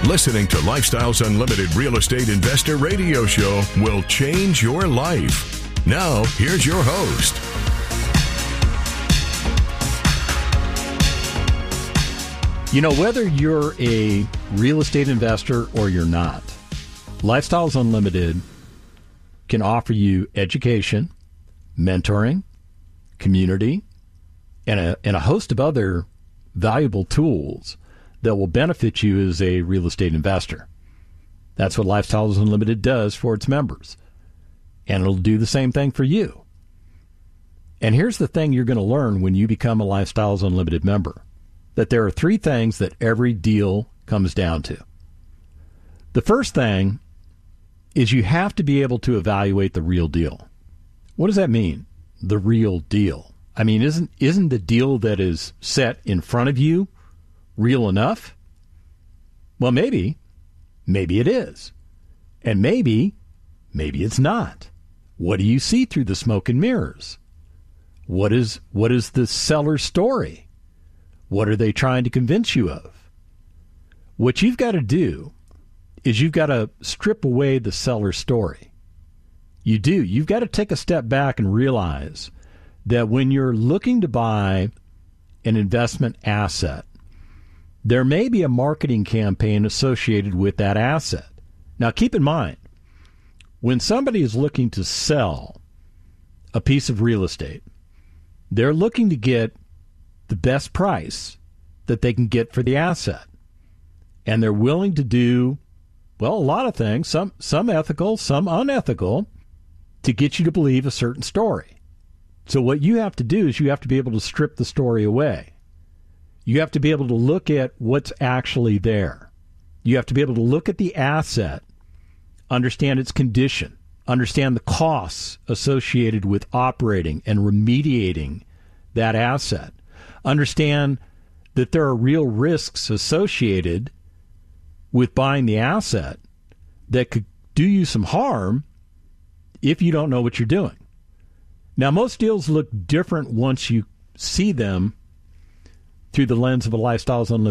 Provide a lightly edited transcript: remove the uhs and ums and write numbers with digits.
Listening to Lifestyles Unlimited Real Estate Investor Radio Show will change your life. Now, here's your host. You know, whether you're a real estate investor or you're not, Lifestyles Unlimited can offer you education, mentoring, community, and a host of other valuable tools that will benefit you as a real estate investor. That's what Lifestyles Unlimited does for its members. And it'll do the same thing for you. And here's the thing you're going to learn when you become a Lifestyles Unlimited member, that there are three things that every deal comes down to. The first thing is you have to be able to evaluate the real deal. What does that mean, the real deal? I mean, isn't the deal that is set in front of you real enough? Well, maybe it is. And maybe it's not. What do you see through the smoke and mirrors? What is the seller's story? What are they trying to convince you of? What you've got to do is you've got to strip away the seller's story. You do. You've got to take a step back and realize that when you're looking to buy an investment asset, there may be a marketing campaign associated with that asset. Now, keep in mind, when somebody is looking to sell a piece of real estate, they're looking to get the best price that they can get for the asset. And they're willing to do, well, a lot of things, some ethical, some unethical, to get you to believe a certain story. So what you have to do is you have to be able to strip the story away. You have to be able to look at what's actually there. You have to be able to look at the asset, understand its condition, understand the costs associated with operating and remediating that asset, understand that there are real risks associated with buying the asset that could do you some harm if you don't know what you're doing. Now, most deals look different once you see them through the lens of a Lifestyles Unlimited